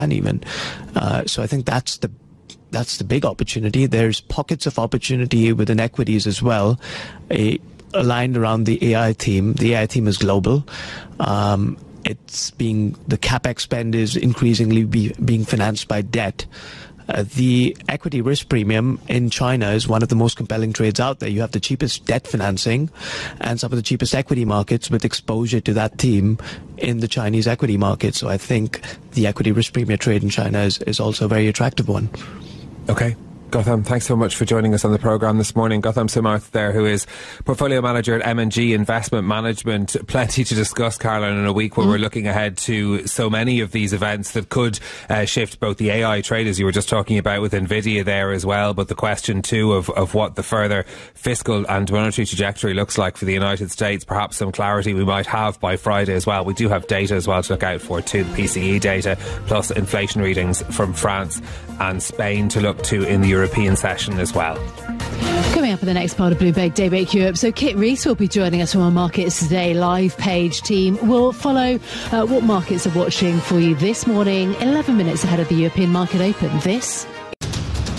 even. So I think that's the big opportunity. There's pockets of opportunity within equities as well, aligned around the AI theme. The AI theme is global. The CapEx spend is increasingly being financed by debt. The equity risk premium in China is one of the most compelling trades out there. You have the cheapest debt financing and some of the cheapest equity markets with exposure to that theme in the Chinese equity market. So I think the equity risk premium trade in China is also a very attractive one. Okay. Gautam, thanks so much for joining us on the programme this morning. Gautam Simarth there, who is Portfolio Manager at M&G Investment Management. Plenty to discuss, Caroline, in a week where we're looking ahead to so many of these events that could shift both the AI trade, as you were just talking about with NVIDIA there as well, but the question too of what the further fiscal and monetary trajectory looks like for the United States. Perhaps some clarity we might have by Friday as well. We do have data as well to look out for too, the PCE data, plus inflation readings from France and Spain to look to in the European session as well. Coming up in the next part of Bloomberg Daybreak Europe, so Kit Rees will be joining us from our Markets Today live page team. We'll follow what markets are watching for you this morning, 11 minutes ahead of the European market open. This